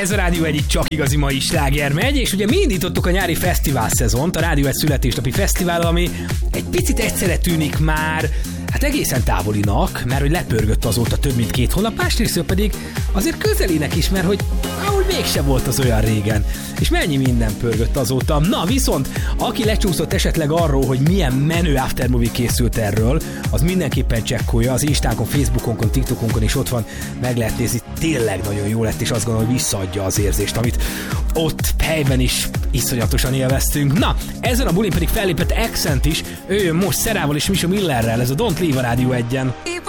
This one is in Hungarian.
Ez a Rádió egy csak igazi mai sláger megy, és ugye mi indítottuk a nyári fesztivál szezont, a Rádió egy születésnapi fesztivál, ami egy picit egyszerre tűnik már, hát egészen távolinak, mert hogy lepörgött azóta több mint 2 hónap, másrészt pedig azért közelinek is, mert hogy ahogy mégsem volt az olyan régen. És mennyi minden pörgött azóta. Na viszont, aki lecsúszott esetleg arról, hogy milyen menő aftermovie készült erről, az mindenképpen csekkolja, az Instánkon, Facebookonkon, TikTokonkon is ott van, meg lehet nézni, tényleg nagyon jó lett, és azt gondolom, hogy visszaadja az érzést, amit ott helyben is iszonyatosan élveztünk. Na, ezen a bulin pedig fellépett Accent is, ő jön most Szerával és Misha Millerrel, ez a Don't Leave a Rádió 1-en.